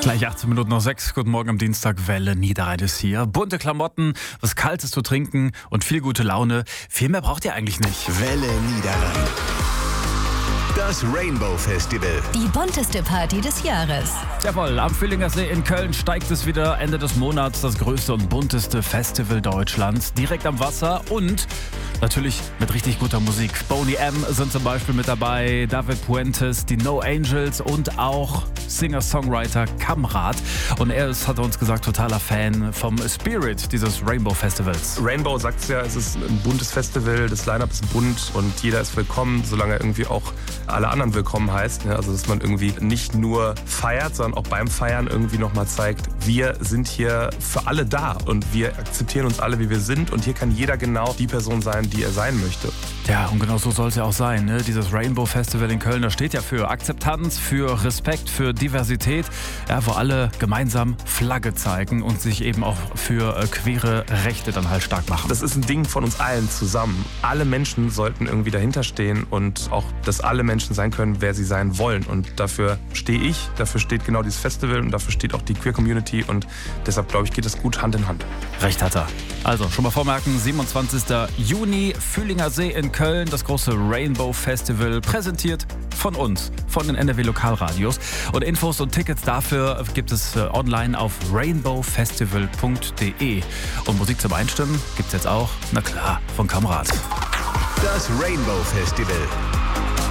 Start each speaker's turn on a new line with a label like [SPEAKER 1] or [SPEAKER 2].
[SPEAKER 1] Gleich 18 Minuten nach 6. Guten Morgen am Dienstag. Welle Niederrhein ist hier. Bunte Klamotten, was Kaltes zu trinken und viel gute Laune. Viel mehr braucht ihr eigentlich nicht.
[SPEAKER 2] Welle Niederrhein. Das Rainbow Festival.
[SPEAKER 3] Die bunteste Party des Jahres.
[SPEAKER 1] Jawohl, am Völlinger See in Köln steigt es wieder. Ende des Monats das größte und bunteste Festival Deutschlands. Direkt am Wasser und natürlich mit richtig guter Musik. Boney M. sind zum Beispiel mit dabei, David Puentes, die No Angels und auch Singer-Songwriter Kamrat. Und er ist, hat er uns gesagt, totaler Fan vom Spirit dieses Rainbow Festivals.
[SPEAKER 4] Rainbow sagt es ja, es ist ein buntes Festival, das Line-Up ist bunt und jeder ist willkommen, solange er irgendwie auch alle anderen willkommen heißt. Also dass man irgendwie nicht nur feiert, sondern auch beim Feiern irgendwie nochmal zeigt, wir sind hier für alle da und wir akzeptieren uns alle, wie wir sind und hier kann jeder genau die Person sein, die er sein möchte.
[SPEAKER 1] Ja, und genau so soll es ja auch sein. Ne? Dieses Rainbow Festival in Köln, das steht ja für Akzeptanz, für Respekt, für Diversität, ja, wo alle gemeinsam Flagge zeigen und sich eben auch für queere Rechte dann halt stark machen.
[SPEAKER 4] Das ist ein Ding von uns allen zusammen. Alle Menschen sollten irgendwie dahinter stehen und auch, dass alle Menschen sein können, wer sie sein wollen. Und dafür stehe ich, dafür steht genau dieses Festival und dafür steht auch die Queer Community und deshalb, glaube ich, geht das gut Hand in Hand.
[SPEAKER 1] Recht hat er. Also, schon mal vormerken, 27. Juni, Völlinger See in Köln, das große Rainbow Festival, präsentiert von uns, von den NRW Lokalradios. Und Infos und Tickets dafür gibt es online auf rainbowfestival.de. Und Musik zum Einstimmen gibt es jetzt auch, na klar, von Kamrat.
[SPEAKER 2] Das Rainbow Festival.